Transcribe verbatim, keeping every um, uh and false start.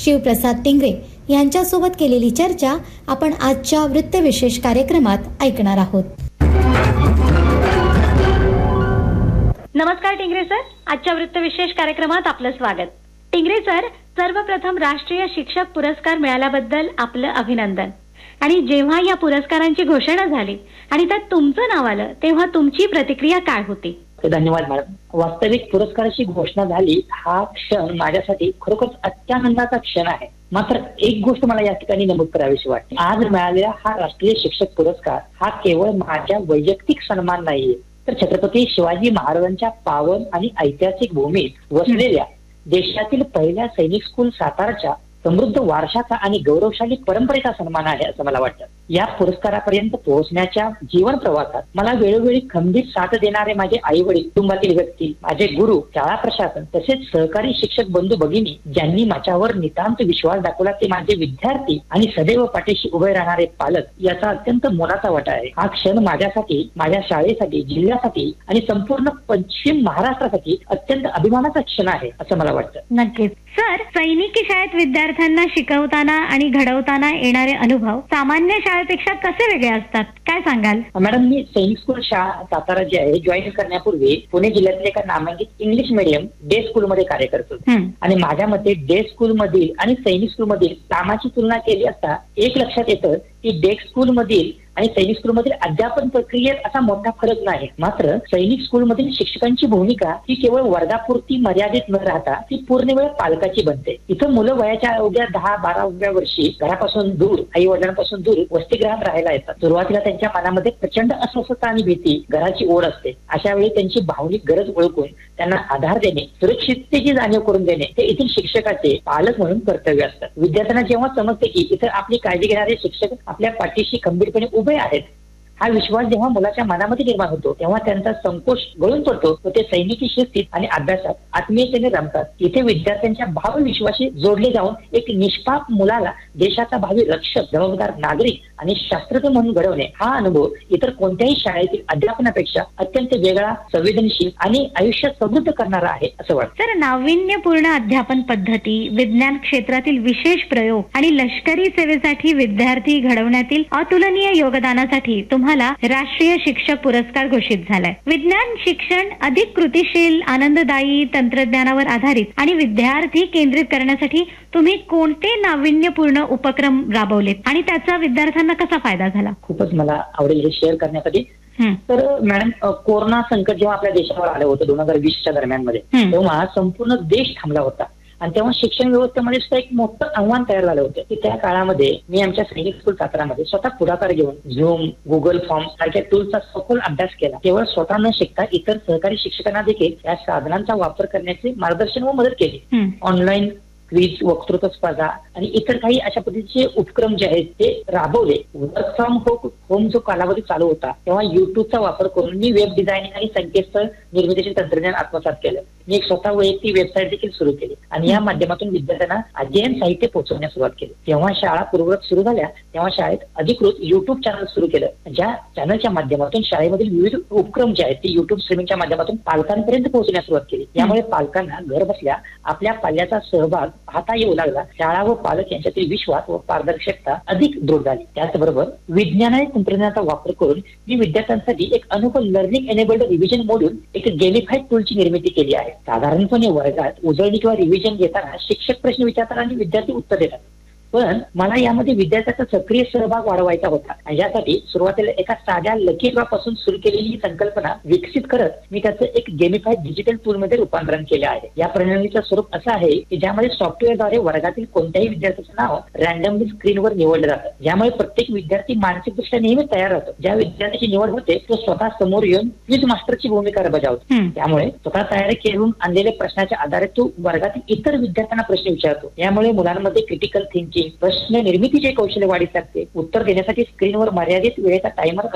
शिवप्रसाद टिंगरे यांच्यासोबत केलेली चर्चा आपण आजच्या वृत्तविशेष कार्यक्रमात ऐकणार आहोत. नमस्कार टिंगरे सर, आजच्या वृत्तविशेष कार्यक्रमात आपलं स्वागत. टिंगरे सर, सर्वप्रथम राष्ट्रीय शिक्षक पुरस्कार मिळाल्याबद्दल आपलं अभिनंदन. आणि जेव्हा या पुरस्कारांची घोषणा झाली आणि त्यात तुमचं नाव आलं तेव्हा तुमची प्रतिक्रिया काय होती? धन्यवाद मॅडम. वास्तविक पुरस्काराची घोषणा झाली हा क्षण माझ्यासाठी खरोखरच अत्यानंदाचा क्षण आहे. मात्र एक गोष्ट मला या ठिकाणी नमूद करावीशी वाटते. आज मिळालेला हा राष्ट्रीय शिक्षक पुरस्कार हा केवळ माझ्या वैयक्तिक सन्मान नाहीये, तर छत्रपती शिवाजी महाराजांच्या पावन आणि ऐतिहासिक भूमीत वसलेल्या देशातील पहिल्या सैनिक स्कूल साताराच्या समृद्ध वारशाचा आणि गौरवशाली परंपरेचा सन्मान आहे असं मला वाटतं. या पुरस्कारापर्यंत पोहोचण्याच्या जीवन प्रवासात मला वेळोवेळी खंबीर साथ देणारे माझे आई वडील, कुटुंबातील व्यक्ती, माझे गुरु, शाळा प्रशासन तसेच सहकारी शिक्षक बंधू भगिनी ज्यांनी माझ्यावर नितांत विश्वास दाखवला ते माझे विद्यार्थी आणि सदैव पाठीशी उभे राहणारे पालक याचा अत्यंत मोलाचा वाटा आहे. हा क्षण माझ्यासाठी, माझ्या शाळेसाठी, जिल्ह्यासाठी आणि संपूर्ण पश्चिम महाराष्ट्रासाठी अत्यंत अभिमानाचा क्षण आहे असं मला वाटतं. नक्कीच सर, सैनिकी शाळेत विद्यार्थ्यांना शिकवताना आणि घडवताना येणारे अनुभव सामान्य शाळेपेक्षा कसे वेगळे असतात, काय सांगाल? मॅडम, मी सैनिक स्कूल शाळा सातारा जी आहे जॉईन करण्यापूर्वी पुणे जिल्ह्यातील एका नामांकित इंग्लिश मिडियम डे स्कूल मध्ये कार्य करतो आणि माझ्या मते डे स्कूल मधील आणि सैनिक स्कूल मधील कामाची तुलना केली असता एक लक्षात येतं की डे स्कूल मधील आणि सैनिक स्कूल मधील अध्यापन प्रक्रियेत असा मोठा फरक नाही. मात्र सैनिक स्कूल मधील शिक्षकांची भूमिका ही केवळ वर्गापुरती मर्यादित न राहता ती पूर्ण वेळ पालकाची बनते. इथं मुलं वयाच्या अवघ्या दहा बाराव्या वर्षी घरापासून दूर, आई वडिलांपासून दूर वसतिगृहात राहायला येतात. सुरुवातीला त्यांच्या मनामध्ये प्रचंड अस्वस्थता आणि भीती, घराची ओढ असते. अशा वेळी त्यांची भावनिक गरज ओळखून त्यांना आधार देणे, सुरक्षिततेची जाणीव करून देणे हे येथील शिक्षकाचे पालक म्हणून कर्तव्य असतात. विद्यार्थ्यांना जेव्हा समजते की इथं आपली काळजी घेणारे शिक्षक आपल्या पाठीशी खंबीरपणे उभे आहेत, हा विश्वास जेव्हा मुलाच्या मनामध्ये निर्माण होतो तेव्हा त्यांचा संकोच गळून पडतो व ते सैनिकी शिस्तीत आणि अभ्यासात आत्मीयतेने रमतात. इथे विद्यार्थ्यांच्या भावविश्वाशी जोडले जाऊन एक निष्पाप मुलाला देशाचा भावी रक्षक, जबाबदार नागरिक आणि शास्त्रज्ञ म्हणून घडवणे हा अनुभव इतर कोणत्याही शाळेतील अध्यापनापेक्षा अत्यंत वेगळा, संवेदनशील आणि आयुष्य समृद्ध करणारा आहे असं वाटतं. तर नाविन्यपूर्ण अध्यापन पद्धती, विज्ञान क्षेत्रातील विशेष प्रयोग आणि लष्करी सेवेसाठी विद्यार्थी घडवण्यातील अतुलनीय योगदानासाठी तुम्हाला राष्ट्रीय शिक्षक पुरस्कार घोषित झालाय. विज्ञान शिक्षण अधिक कृतिशील, आनंददायी, तंत्रज्ञानावर आधारित आणि विद्यार्थी केंद्रित करण्यासाठी तुम्ही कोणते नाविन्यपूर्ण उपक्रम राबवलेत आणि त्याचा विद्यार्थ्यांना कसा फायदा झाला? खूपच मला आवडेल हे शेअर करण्यासाठी. तर मॅडम, कोरोना संकट जेव्हा आपल्या देशावर आलं होतं दोन हजार वीसच्या दरम्यान मध्ये, तेव्हा संपूर्ण देश थांबला होता आणि तेव्हा शिक्षण व्यवस्थेमध्ये सुद्धा एक मोठं आव्हान तयार झालं होतं की त्या काळामध्ये मी आमच्या सैनिक स्कूल सातारामध्ये स्वतः पुढाकार घेऊन झूम, गुगल फॉर्म सारख्या टूल्सचा सखोल अभ्यास केला. केवळ स्वतः न शिकता इतर सहकारी शिक्षकांना देखील या साधनांचा वापर करण्याचे मार्गदर्शन व मदत केली. ऑनलाईन क्विज, वक्तृत्व स्पर्धा आणि इतर काही अशा पद्धतीचे उपक्रम जे आहेत ते राबवले. वर्क फ्रॉम होम जो कालावधी चालू होता तेव्हा युट्यूबचा वापर करून मी वेब डिझायनिंग आणि संकेतस्थळ निर्मितीचे तंत्रज्ञान आत्मसात केलं. मी एक स्वतः वैयक्तिक वेबसाईट देखील सुरू केली आणि या माध्यमातून विद्यार्थ्यांना अध्ययन साहित्य पोहोचवण्यास सुरुवात केली. जेव्हा शाळा पूर्ववत सुरू झाल्या तेव्हा शाळेत अधिकृत युट्यूब चॅनल सुरू केलं, ज्या चॅनलच्या माध्यमातून शाळेमधील विविध उपक्रम जे आहेत ते युट्यूब स्ट्रीमिंगच्या माध्यमातून पालकांपर्यंत पोहोचण्यास सुरुवात केली. यामुळे पालकांना घर बसल्या आपल्या पाल्याचा सहभाग पाहता येऊ लागला. शाळा व पालक यांच्यातील विश्वास व पारदर्शकता अधिक दृढ झाली. त्याचबरोबर विज्ञान आणि तंत्रज्ञानाचा वापर करून मी विद्यार्थ्यांसाठी एक अनोखं लर्निंग एनेबल्ड रिव्हिजन मॉड्यूल, एक गेमिफाईड टूलची निर्मिती केली आहे. साधारणपणे वर्गात उजळणी किंवा रिव्हिजन घेताना शिक्षक प्रश्न विचारतात आणि विद्यार्थी उत्तर देतात, पण मला यामध्ये विद्यार्थ्यांचा सक्रिय सहभाग वाढवायचा होता आणि यासाठी सुरुवातीला एका साध्या लकी ड्रॉ पासून सुरू केलेली ही संकल्पना विकसित करत मी त्याचं एक गेमिफाईड डिजिटल टूल मध्ये रूपांतरण केलं आहे. या प्रणालीचं स्वरूप असं आहे की ज्यामध्ये सॉफ्टवेअरद्वारे वर्गातील कोणत्याही विद्यार्थ्याचं नाव रँडमली स्क्रीनवर निवडलं जातं, ज्यामुळे प्रत्येक विद्यार्थी मानसिकदृष्ट्या नेहमी तयार राहतो. ज्या विद्यार्थ्याची निवड होते तो स्वतः समोर येऊन क्विज मास्टरची भूमिका बजावतो. त्यामुळे स्वतः तयारी करून आणलेल्या प्रश्नाच्या आधारे तो वर्गातील इतर विद्यार्थ्यांना प्रश्न विचारतो. यामुळे मुलांमध्ये क्रिटिकल थिंकिंग, प्रश्न निर्मितीचे कौशल्य वाढीस लागते. उत्तर देण्यासाठी स्क्रीनवर मर्यादित वेळेचा टायमर